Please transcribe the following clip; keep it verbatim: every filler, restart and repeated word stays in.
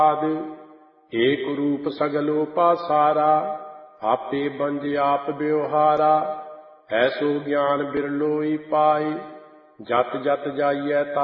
ਏਕ ਰੂਪ ਸਗਲੋ ਪਾਸਾਰਾ, ਆਪੇ ਬੰਜ ਆਪ ਬਿਵਹਾਰਾ। ਐਸੋ ਗਿਆਨ ਬਿਰਲੋਈ ਪਾਏ, ਜਤ ਜਤ ਜਾਈਐ